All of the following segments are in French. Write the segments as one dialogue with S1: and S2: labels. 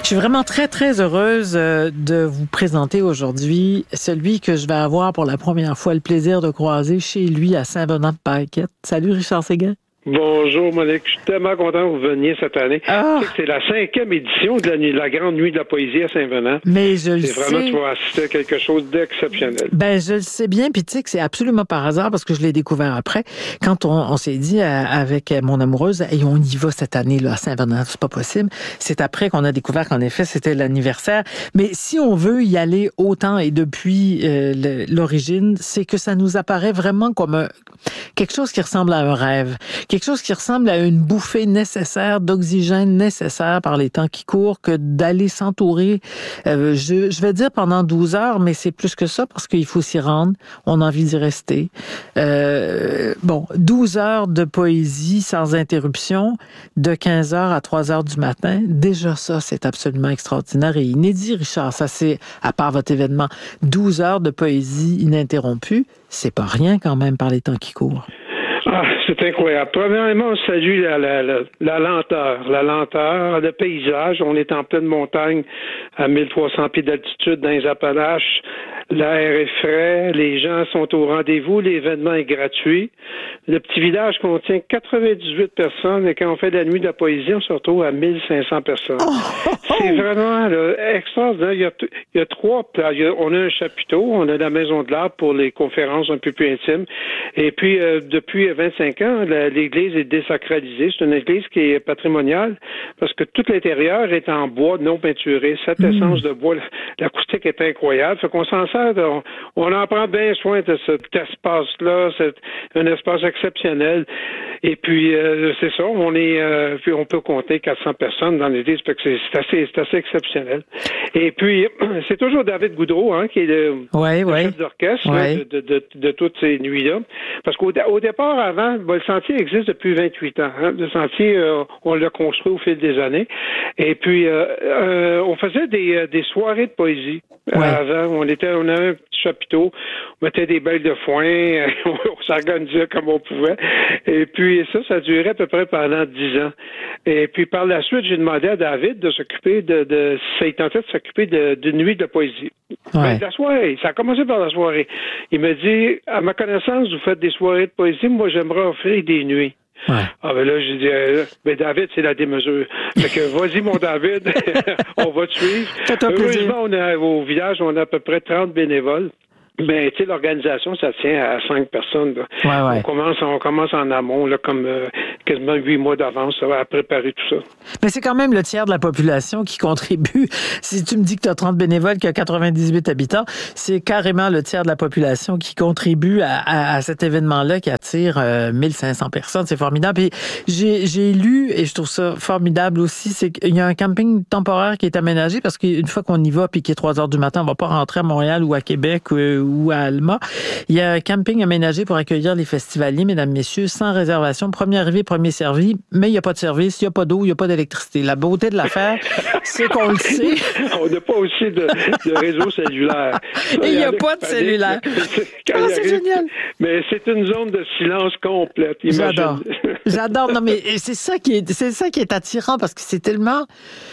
S1: Je suis vraiment très, très heureuse de vous présenter aujourd'hui celui que je vais avoir pour la première fois le plaisir de croiser chez lui à Saint-Venant-de-Paquette. Salut Richard Séguin.
S2: Bonjour Monique, je suis tellement content que vous veniez cette année.
S1: Ah.
S2: Tu sais que c'est la 5e édition de la Grande Nuit de la Poésie à Saint-Venant.
S1: Mais je le sais.
S2: C'est vraiment, tu vas assister à quelque chose d'exceptionnel.
S1: Ben, je le sais bien, puis tu sais que c'est absolument par hasard parce que je l'ai découvert après. Quand on s'est dit avec mon amoureuse, et on y va cette année là à Saint-Venant, c'est pas possible. C'est après qu'on a découvert qu'en effet c'était l'anniversaire. Mais si on veut y aller autant et depuis l'origine, c'est que ça nous apparaît vraiment comme quelque chose qui ressemble à un rêve. Quelque chose qui ressemble à une bouffée nécessaire d'oxygène nécessaire par les temps qui courent que d'aller s'entourer, je vais dire pendant 12 heures, mais c'est plus que ça parce qu'il faut s'y rendre. On a envie d'y rester. 12 heures de poésie sans interruption, de 15 heures à 3 heures du matin. Déjà ça, c'est absolument extraordinaire et inédit, Richard. Ça, c'est, à part votre événement, 12 heures de poésie ininterrompue. C'est pas rien quand même par les temps qui courent.
S2: Ah, c'est incroyable. Premièrement, on salue la lenteur. La lenteur, le paysage. On est en pleine montagne à 1300 pieds d'altitude dans les Appalaches. L'air est frais, les gens sont au rendez-vous, l'événement est gratuit. Le petit village contient 98 personnes et quand on fait la nuit de la poésie, on se retrouve à 1500 personnes. C'est vraiment extraordinaire. Il y a trois plans. On a un chapiteau, on a la maison de l'art pour les conférences un peu plus intimes. Et puis, depuis 25 ans, l'église est désacralisée. C'est une église qui est patrimoniale parce que tout l'intérieur est en bois non peinturé. Cette essence de bois, l'acoustique est incroyable. Fait qu'on s'en sert, on en prend bien soin de cet espace-là. C'est un espace exceptionnel. Et puis, c'est ça, puis on peut compter 400 personnes dans l'église. Fait que c'est assez exceptionnel. Et puis, c'est toujours David Goudreau, qui est le chef d'orchestre de toutes ces nuits-là. Parce qu'au départ, avant, le sentier existe depuis 28 ans. Le sentier, on l'a construit au fil des années. Et puis, on faisait des soirées de poésie. Avant, on avait un petit chapiteau, on mettait des belles de foin, on s'organisait comme on pouvait. Et puis, ça durait à peu près pendant 10 ans. Et puis, par la suite, j'ai demandé à David de s'occuper ça il tentait de s'occuper d'une nuit de poésie. De la soirée. Ça a commencé par la soirée. Il me dit, à ma connaissance, vous faites des soirées de poésie, moi, j'aimerais offrir des nuits. Ah ben là, j'ai dit, David, c'est la démesure. Fait que vas-y, mon David, on va te suivre. Heureusement, au village, on a à peu près 30 bénévoles. Mais tu sais, l'organisation, ça tient à 5 personnes. Là. On commence en amont, là, comme quasiment 8 mois d'avance, ça va à préparer tout ça.
S1: Mais c'est quand même le tiers de la population qui contribue. Si tu me dis que tu as 30 bénévoles, qu'il y a 98 habitants, c'est carrément le tiers de la population qui contribue à cet événement-là qui attire 1500 personnes. C'est formidable. Et j'ai lu, et je trouve ça formidable aussi, c'est qu'il y a un camping temporaire qui est aménagé parce qu'une fois qu'on y va puis qu'il est 3 heures du matin, on va pas rentrer à Montréal ou à Québec ou à Alma. Il y a un camping aménagé pour accueillir les festivaliers, mesdames, messieurs, sans réservation. Premier arrivé, premier servi, mais il n'y a pas de service, il n'y a pas d'eau, il n'y a pas d'électricité. La beauté de l'affaire, c'est qu'on le sait.
S2: On n'a pas aussi de réseau cellulaire.
S1: Et il n'y a pas de cellulaire. C'est génial.
S2: Mais c'est une zone de silence complète. Imagine.
S1: J'adore. Non, mais c'est ça qui est attirant parce que c'est tellement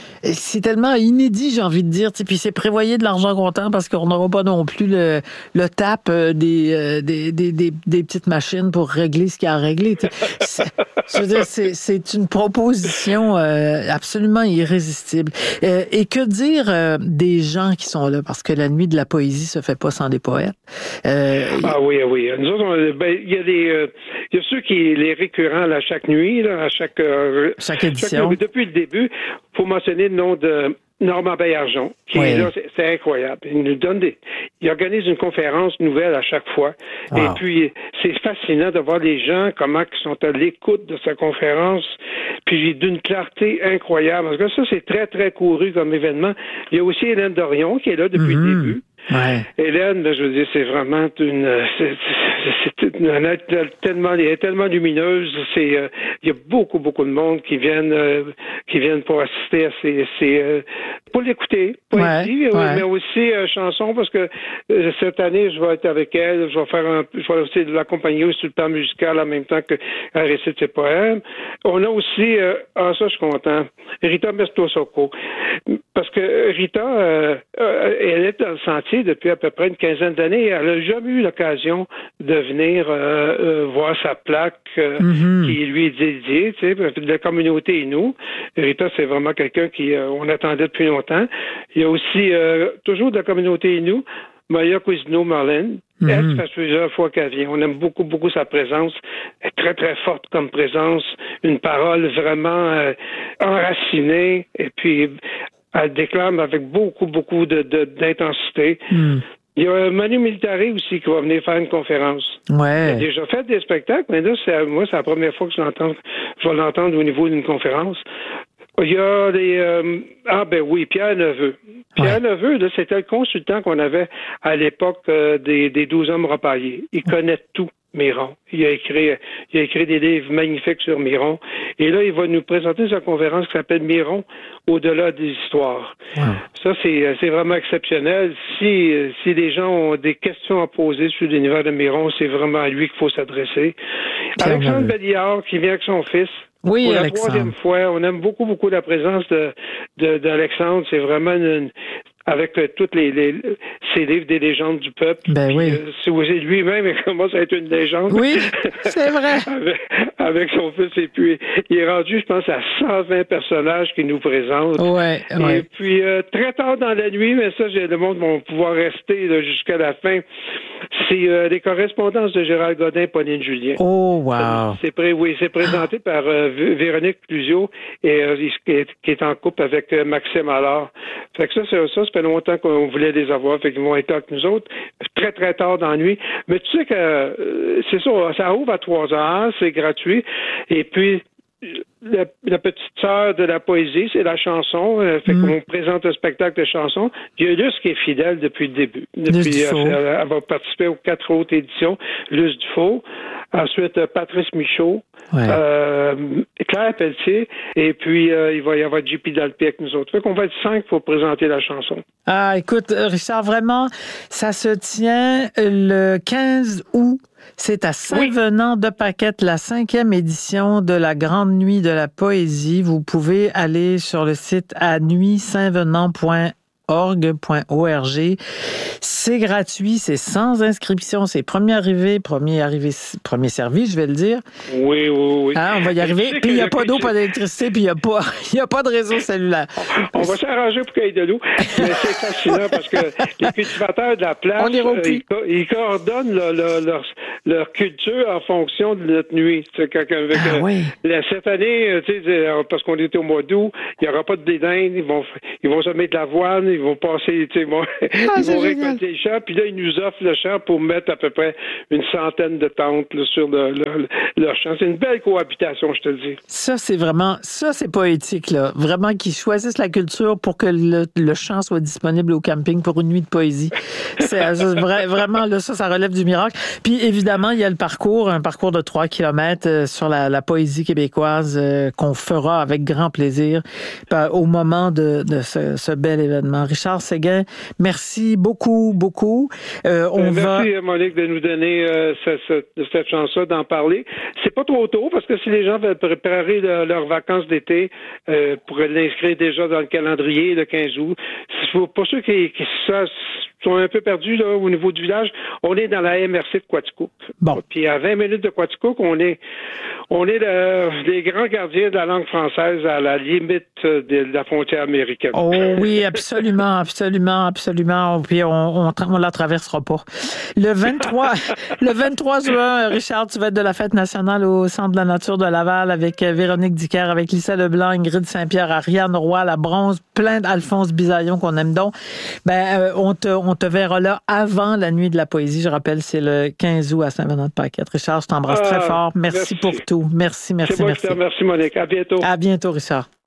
S1: inédit, j'ai envie de dire. Puis c'est prévoyer de l'argent comptant parce qu'on n'aura pas non plus le tap des petites machines pour régler ce qu'il y a à régler. Je veux dire, c'est une proposition absolument irrésistible. Et que dire des gens qui sont là? Parce que la nuit de la poésie se fait pas sans des poètes.
S2: Oui. Nous autres, il y a ceux qui les récurrents à chaque nuit, là, à chaque édition. Depuis le début, faut mentionner le nom de Normand Baillargeon, qui est là, c'est incroyable. Il organise une conférence nouvelle à chaque fois. Et puis, c'est fascinant de voir les gens, comment ils sont à l'écoute de sa conférence, puis d'une clarté incroyable. Parce que ça, c'est très, très couru comme événement. Il y a aussi Hélène Dorion, qui est là depuis le début. Hélène, je veux dire, c'est vraiment elle est tellement lumineuse. Il y a beaucoup de monde qui viennent pour assister à Pour l'écouter, poésie, mais aussi chanson, parce que cette année, je vais être avec elle, je vais aussi l'accompagner sur le plan musical en même temps qu'elle récite ses poèmes. On a aussi, ça je suis content, Rita Mestosoko, parce que Rita, elle est dans le sentier depuis à peu près une quinzaine d'années, elle n'a jamais eu l'occasion de venir voir sa plaque qui lui est dédiée, tu sais, de la communauté et nous. Rita, c'est vraiment quelqu'un qui on attendait depuis longtemps. Il y a aussi toujours de la communauté Innu, Maya Cousineau-Marlène. Elle, ça fait plusieurs fois qu'elle vient. On aime beaucoup, beaucoup sa présence. Elle est très, très forte comme présence. Une parole vraiment enracinée. Et puis, elle déclame avec beaucoup, beaucoup d'intensité. Il y a Manu Militari aussi qui va venir faire une conférence.
S1: Ouais.
S2: Il a déjà fait des spectacles, mais là, c'est la première fois que je vais l'entendre au niveau d'une conférence. Il y a Pierre Neveu. Pierre Neveu, là, c'était le consultant qu'on avait à l'époque des 12 hommes repaillés. Il connaît tout, Miron. Il a écrit des livres magnifiques sur Miron. Et là, il va nous présenter sa conférence qui s'appelle Miron, au-delà des histoires. Wow. Ça, c'est vraiment exceptionnel. Si les gens ont des questions à poser sur l'univers de Miron, c'est vraiment à lui qu'il faut s'adresser. Alexandre Béliard, qui vient avec son fils.
S1: Oui,
S2: pour la
S1: Alexandre.
S2: Troisième fois, on aime beaucoup, beaucoup la présence d'Alexandre. C'est vraiment avec tous ces livres des légendes du peuple.
S1: Ben oui.
S2: C'est lui-même, il commence à être une légende.
S1: Oui, c'est vrai.
S2: avec son fils. Et puis, il est rendu, je pense, à 120 personnages qu'il nous présente.
S1: Ouais.
S2: Et puis, très tard dans la nuit, mais ça, le monde va pouvoir rester là, jusqu'à la fin. C'est les correspondances de Gérald Godin et Pauline Julien.
S1: Oh, wow.
S2: C'est présenté par Véronique Clusio et qui est en couple avec Maxime Allard. Fait que ça fait longtemps qu'on voulait les avoir, fait qu'ils vont être là avec nous autres, très, très tard dans la nuit. Mais tu sais que c'est ça ouvre à 3 heures, c'est gratuit. Et puis, la petite sœur de la poésie, c'est la chanson. Fait qu'on présente un spectacle de chansons. Il y a Luce qui est fidèle depuis le début. Elle va participer aux 4 autres éditions. Luce Dufault. Ensuite, Patrice Michaud. Claire Pelletier. Et puis, il va y avoir JP Dalpé avec nous autres. Fait qu'on va être 5 pour présenter la chanson.
S1: Ah, écoute, Richard, vraiment, ça se tient le 15 août. C'est à Saint-Venant-de-Paquette, la 5e édition de la Grande Nuit de la Poésie. Vous pouvez aller sur le site nuitsaintvenant.org. C'est gratuit, c'est sans inscription, c'est premier servi, je vais le dire.
S2: Oui.
S1: Hein, on va y arriver. Puis il n'y a pas d'eau, pas d'électricité, puis il n'y a pas de réseau cellulaire.
S2: On va s'arranger pour qu'il y ait de l'eau. Mais c'est fascinant parce que les cultivateurs de la place, ils coordonnent leur culture en fonction de notre nuit. Cette année, parce qu'on était au mois d'août, il n'y aura pas de blé d'Inde, ils vont se mettre de l'avoine, ils vont passer, ils vont récolter les champs, puis là, ils nous offrent le champ pour mettre à peu près une centaine de tentes là, sur leur champ. C'est une belle cohabitation, je te le dis.
S1: Ça, c'est poétique, là. Vraiment, qu'ils choisissent la culture pour que le champ soit disponible au camping pour une nuit de poésie. Vraiment, là, ça relève du miracle. Puis, évidemment, il y a un parcours de 3 kilomètres sur la poésie québécoise qu'on fera avec grand plaisir au moment de ce bel événement. Richard Séguin, merci beaucoup.
S2: Merci, Monique, de nous donner cette chance-là d'en parler. C'est pas trop tôt, parce que si les gens veulent préparer leurs vacances d'été, pourraient l'inscrire déjà dans le calendrier le 15 août. Pour ceux qui sont un peu perdus là, au niveau du village, on est dans la MRC de Quaticook.
S1: Bon.
S2: Puis à 20 minutes de Quaticook, on est les grands gardiens de la langue française à la limite de la frontière américaine.
S1: Oh oui, absolument. Puis on la traversera pas. Le 23 juin, Richard, tu vas être de la fête nationale au Centre de la nature de Laval avec Véronique Dicker, avec Lisa Leblanc, Ingrid Saint-Pierre, Ariane Roy, La Bronze, plein d'Alphonse Bisaillon qu'on aime donc. On te verra là avant la nuit de la poésie. Je rappelle, c'est le 15 août à Saint-Venant-de-Paquette. Richard, je t'embrasse très fort. Merci pour tout. Merci.
S2: Merci, Monique. À bientôt.
S1: À bientôt, Richard.